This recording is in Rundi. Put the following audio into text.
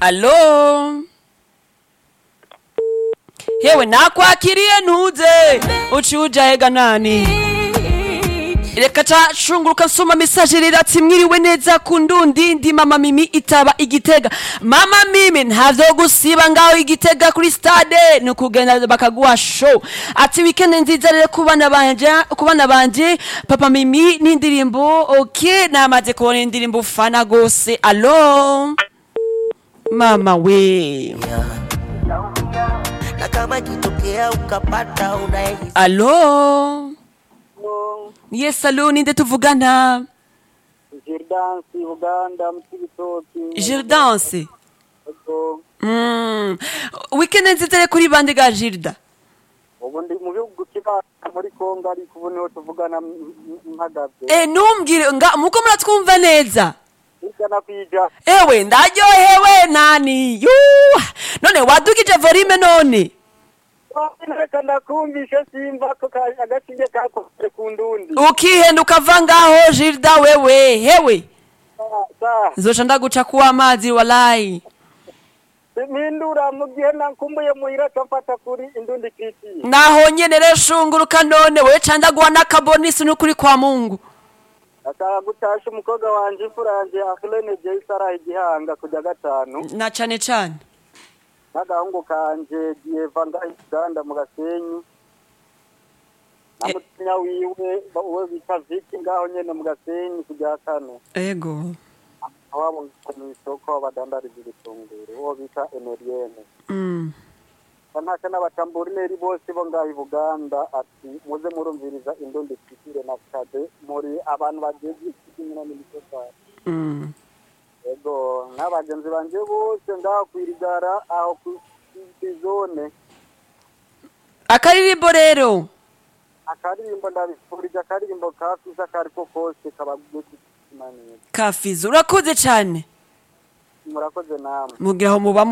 Allo? Hewe nakwakiriye ntuze ucuja hega nani reka ca shunguruka nsoma message riratsi mwiriwe neza ku ndundi ndi mama Mimi itaba igitega mama Mimi ntavyo gusiba ngaho igitega kuri stade no kugenda bakaguha show ati weekend nziza rero kubana banje papa Mimi n'indirimbo okay namaze kubona indirimbo fana gose. Allo mama we kama kitokea ukapata unahisi. Allo yes allo ninde tuvugana? Gildansi Uganda mtibitoki. Gildansi weekend nziza kuri bande ga Gilda ubundi mu bihugu kiba muri Kongo ari kubone tuvugana mpagaze numbwire nga muko muratwumva neza ikana kwija ewe ndaryohewe nani none wadugije volume none reka ndakumvishe simba ko agashinge kakose ku ndundi ukihenda ukava ngaho Gilda wewe hewe zoca ndaguca kuwa amazi walai Mindura mu gihe nakumbuye muhira cyafata kuri indundi kiti naho nyene rero shunguruka none we canda guha n'akabonisi n'ukuri kwa Mungu akagutasha umukobwa wanje Furanje Aflene Jaisara igihanga kujya gatanu na cane cane n'agahungu kanje Dieva Uganda mu Gasenyi namutinya wiwe uwe bita Viki ngaho nyene mu Gasenyi kujya kane ego awabo mu isoko abadandariza ibitunguru uwo bita Emerienne Kanaka n'abatamburineri bose bo ngaho i Buganda ati muze murumviriza indundi kitire na kade muri abantu bageze ikimina n'imisozi ego n'abagenzi banje bose ngaho kwirigara aho ku zone akaririmbo rero akaririmbo ndabifurije akaririmbo kafiza kariko kose kabaguti Kafizo urakoze cyane murakoze namwe mugihe aho muba